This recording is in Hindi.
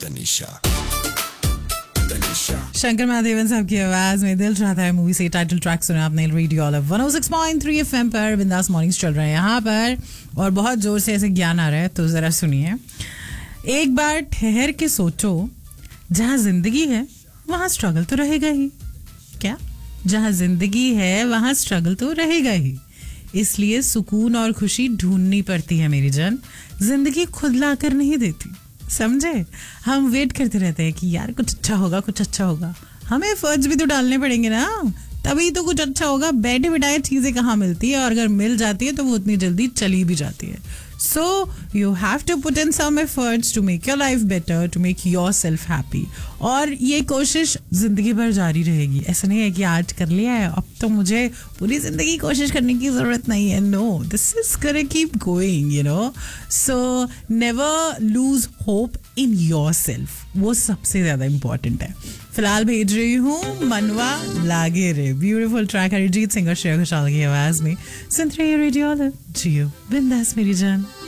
तनिषा। शंकर महादेवन साहब की आवाज में दिल चाहता है मूवी से टाइटल ट्रैक सुना आपने रेडियो ऑलिव 106.3 एफएम पर। बिंदास मॉर्निंग्स चल रहे हैं यहाँ पर और बहुत जोर से ऐसे ज्ञान आ रहा है, तो जरा सुनिए। एक बार ठहर के सोचो, जहाँ जिंदगी है वहाँ स्ट्रगल तो रहेगा ही। क्या? जहाँ जिंदगी है वहाँ स्ट्रगल तो रहेगा ही, इसलिए सुकून और खुशी ढूंढनी पड़ती है मेरी जान। जिंदगी खुद लाकर नहीं देती, समझे? हम वेट करते रहते हैं कि यार कुछ अच्छा होगा, कुछ अच्छा होगा। हमें एफर्ट्स भी तो डालने पड़ेंगे ना, तभी तो कुछ अच्छा होगा। बैठे बिठाए चीजें कहाँ मिलती है, और अगर मिल जाती है तो वो उतनी जल्दी चली भी जाती है। So you have to put in some efforts to make your life better, to make your self happy. और ये कोशिश जिंदगी भर जारी रहेगी। ऐसा नहीं है कि आज कर लिया है अब तो मुझे पूरी जिंदगी कोशिश करने की जरूरत नहीं है। No, this is gonna keep going, you know. So never lose hope in your self, वो सबसे ज्यादा इंपॉर्टेंट है। फिलहाल भेज रही हूँ मनवा लागे रे, ब्यूटीफुल ट्रैक अरिजीत सिंह और श्रेया घोषाल की आवाज में। सुनते रहिए रेडियो ऑलिव, जियो बिंदास मेरी जान।